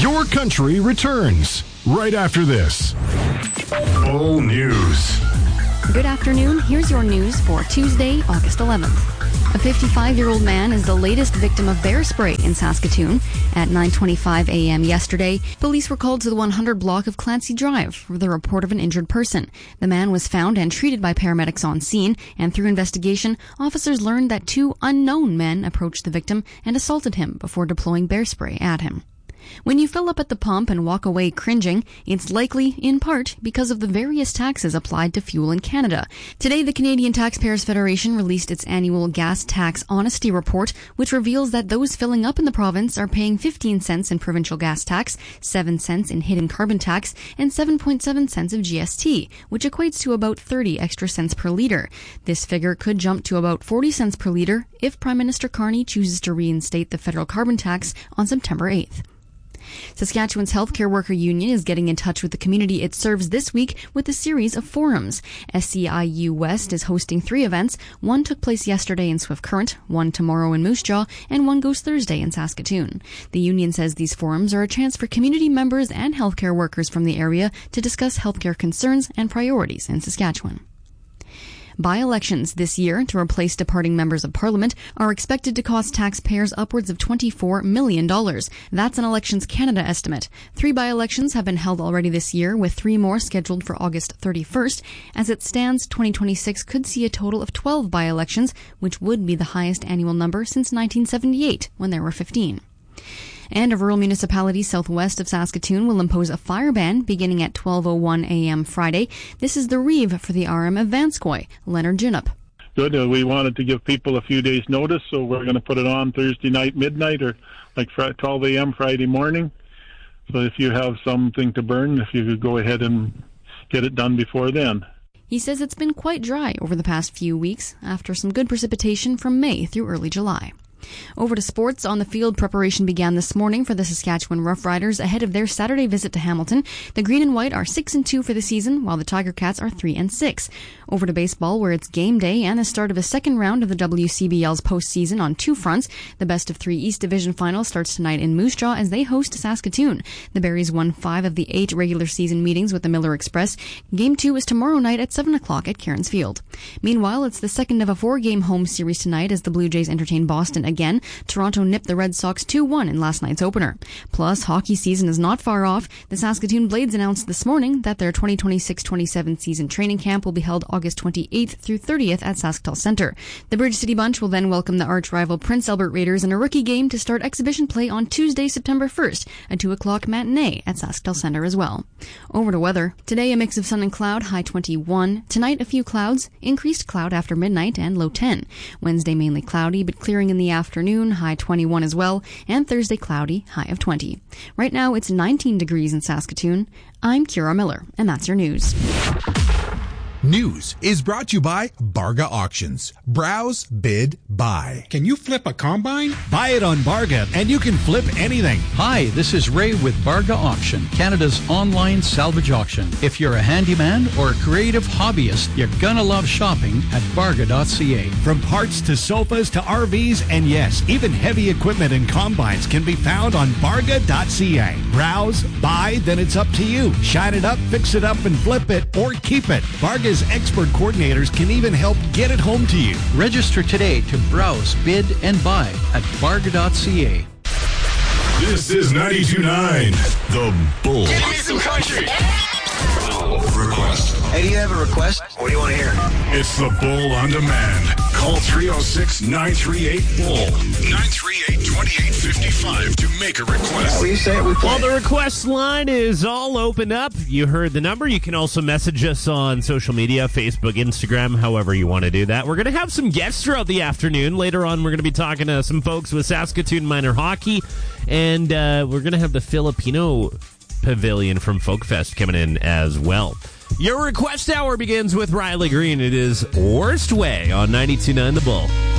Your Country returns right after this. Bull News. Good afternoon. Here's your news for Tuesday, August 11th. A 55-year-old man is the latest victim of bear spray in Saskatoon. At 9:25 a.m. yesterday, police were called to the 100 block of Clancy Drive with a report of an injured person. The man was found and treated by paramedics on scene, and through investigation, officers learned that 2 unknown men approached the victim and assaulted him before deploying bear spray at him. When you fill up at the pump and walk away cringing, it's likely, in part, because of the various taxes applied to fuel in Canada. Today, the Canadian Taxpayers Federation released its annual gas tax honesty report, which reveals that those filling up in the province are paying 15 cents in provincial gas tax, 7 cents in hidden carbon tax, and 7.7 cents of GST, which equates to about 30 extra cents per litre. This figure could jump to about 40 cents per litre if Prime Minister Carney chooses to reinstate the federal carbon tax on September 8th. Saskatchewan's Healthcare Worker Union is getting in touch with the community it serves this week with a series of forums. SCIU West is hosting 3 events. One took place yesterday in Swift Current, one tomorrow in Moose Jaw, and one goes Thursday in Saskatoon. The union says these forums are a chance for community members and healthcare workers from the area to discuss healthcare concerns and priorities in Saskatchewan. By-elections this year to replace departing members of Parliament are expected to cost taxpayers upwards of $24 million. That's an Elections Canada estimate. 3 by-elections have been held already this year, with 3 more scheduled for August 31st. As it stands, 2026 could see a total of 12 by-elections, which would be the highest annual number since 1978, when there were 15. And a rural municipality southwest of Saskatoon will impose a fire ban beginning at 12:01 a.m. Friday. This is the reeve for the RM of Vanscoy, Leonard Ginup. Good. We wanted to give people a few days' notice, so we're going to put it on Thursday night, midnight, or like 12 a.m. Friday morning. So if you have something to burn, if you could go ahead and get it done before then. He says it's been quite dry over the past few weeks after some good precipitation from May through early July. Over to sports. On the field, preparation began this morning for the Saskatchewan Roughriders ahead of their Saturday visit to Hamilton. The Green and White are 6-2 for the season, while the Tiger Cats are 3-6. Over to baseball, where it's game day and the start of a second round of the WCBL's postseason on 2 fronts. The best-of-3 East Division final starts tonight in Moose Jaw as they host Saskatoon. The Berries won 5 of the 8 regular season meetings with the Miller Express. Game 2 is tomorrow night at 7 o'clock at Cairns Field. Meanwhile, it's the second of a 4-game home series tonight as the Blue Jays entertain Boston again. Toronto nipped the Red Sox 2-1 in last night's opener. Plus, hockey season is not far off. The Saskatoon Blades announced this morning that their 2026-27 season training camp will be held August 28th through 30th at SaskTel Centre. The Bridge City Bunch will then welcome the arch-rival Prince Albert Raiders in a rookie game to start exhibition play on Tuesday, September 1st, a 2 o'clock matinee at SaskTel Centre as well. Over to weather. Today, a mix of sun and cloud, high 21. Tonight, a few clouds, increased cloud after midnight and low 10. Wednesday, mainly cloudy, but clearing in the afternoon, high 21 as well, and Thursday cloudy, high of 20. Right now it's 19 degrees in Saskatoon. I'm Kira Miller, and that's your news. News is brought to you by Barga Auctions. Browse, bid, buy. Can you flip a combine? Buy it on Barga and you can flip anything. Hi, this is Ray with Barga Auction, Canada's online salvage auction. If you're a handyman or a creative hobbyist, you're gonna love shopping at Barga.ca. From parts to sofas to RVs, and yes, even heavy equipment and combines can be found on Barga.ca. Browse, buy, then it's up to you. Shine it up, fix it up, and flip it, or keep it. Barga's expert coordinators can even help get it home to you. Register today to browse, bid, and buy at Barga.ca. This is 92.9, The Bull. Give me some country. Request. Hey, do you have a request? What do you want to hear? It's The Bull on Demand. Call 306-938-BULL. 938-2855 to make a request. Well, you say it, we play. Well, the request line is all open up. You heard the number. You can also message us on social media, Facebook, Instagram, however you want to do that. We're going to have some guests throughout the afternoon. Later on, we're going to be talking to some folks with Saskatoon Minor Hockey, and we're going to have the Filipino Pavilion from Folkfest coming in as well. Your request hour begins with Riley Green. It is Worst Way on 92.9 The Bull.